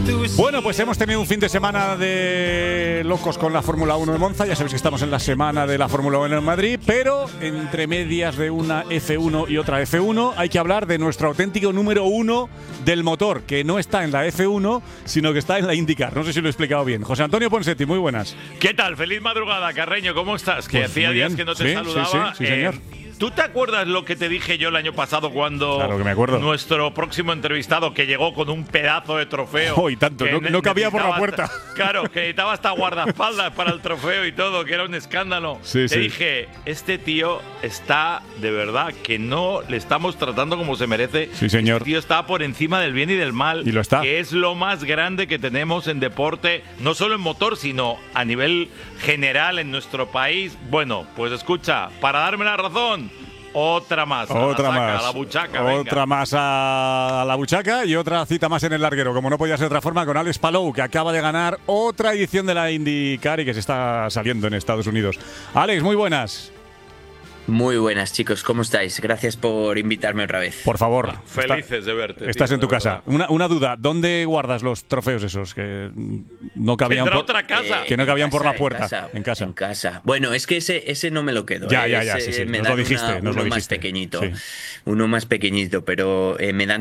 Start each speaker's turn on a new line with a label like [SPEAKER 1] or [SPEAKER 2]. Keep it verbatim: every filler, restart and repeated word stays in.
[SPEAKER 1] Bueno, pues hemos tenido un fin de semana de locos con la Fórmula uno de Monza. Ya sabéis que estamos en la semana de la Fórmula uno en Madrid, pero entre medias de una F uno y otra F uno hay que hablar de nuestro auténtico número uno del motor, que no está en la F uno, sino que está en la IndyCar. No sé si lo he explicado bien. José Antonio Ponseti, muy buenas.
[SPEAKER 2] ¿Qué tal? Feliz madrugada, Carreño. ¿Cómo estás? Que
[SPEAKER 1] Pues
[SPEAKER 2] hacía días que no te
[SPEAKER 1] sí,
[SPEAKER 2] saludaba.
[SPEAKER 1] Sí, sí, sí
[SPEAKER 2] eh,
[SPEAKER 1] señor.
[SPEAKER 2] ¿Tú te acuerdas lo que te dije yo el año pasado cuando
[SPEAKER 1] Claro que me acuerdo.
[SPEAKER 2] nuestro próximo entrevistado, que llegó con un pedazo de trofeo?
[SPEAKER 1] Oh, y tanto, no, no cabía por la puerta.
[SPEAKER 2] Hasta, claro, que necesitaba hasta guardaespaldas para el trofeo y todo, que era un escándalo.
[SPEAKER 1] Sí,
[SPEAKER 2] te
[SPEAKER 1] sí.
[SPEAKER 2] dije, este tío está de verdad que no le estamos tratando como se merece.
[SPEAKER 1] Sí, señor.
[SPEAKER 2] Este tío está por encima del bien y del mal.
[SPEAKER 1] Y lo está.
[SPEAKER 2] Que es lo más grande que tenemos en deporte, no solo en motor, sino a nivel general en nuestro país. Bueno, pues escucha, para darme la razón, otra más.
[SPEAKER 1] Otra
[SPEAKER 2] a la saca,
[SPEAKER 1] más.
[SPEAKER 2] A la buchaca,
[SPEAKER 1] otra
[SPEAKER 2] venga.
[SPEAKER 1] más a la buchaca y otra cita más en el larguero, como no podía ser de otra forma, con Alex Palou, que acaba de ganar otra edición de la IndyCar y que se está saliendo en Estados Unidos. Alex, muy buenas.
[SPEAKER 3] Muy buenas, chicos, ¿cómo estáis? Gracias por invitarme otra vez.
[SPEAKER 1] Por favor.
[SPEAKER 2] Felices
[SPEAKER 1] está,
[SPEAKER 2] de verte.
[SPEAKER 1] Estás
[SPEAKER 2] tío,
[SPEAKER 1] en tu
[SPEAKER 2] de
[SPEAKER 1] casa.
[SPEAKER 2] verdad.
[SPEAKER 1] Una, una duda, ¿dónde guardas los trofeos esos? Que no cabían
[SPEAKER 2] Tendrá
[SPEAKER 1] por,
[SPEAKER 2] otra casa.
[SPEAKER 1] que no
[SPEAKER 3] En
[SPEAKER 1] cabían por
[SPEAKER 3] casa,
[SPEAKER 1] la puerta.
[SPEAKER 3] En casa.
[SPEAKER 1] En casa.
[SPEAKER 3] En casa. Bueno, es que ese, ese no me lo quedo.
[SPEAKER 1] Ya,
[SPEAKER 3] ¿eh?
[SPEAKER 1] ya, ya,
[SPEAKER 3] Ese
[SPEAKER 1] sí, sí,
[SPEAKER 3] me
[SPEAKER 1] nos
[SPEAKER 3] dan
[SPEAKER 1] lo dijiste,
[SPEAKER 3] una-
[SPEAKER 1] nos lo
[SPEAKER 3] uno más
[SPEAKER 1] dijiste.
[SPEAKER 3] pequeñito.
[SPEAKER 1] Sí.
[SPEAKER 3] Uno más pequeñito, pero eh, me dan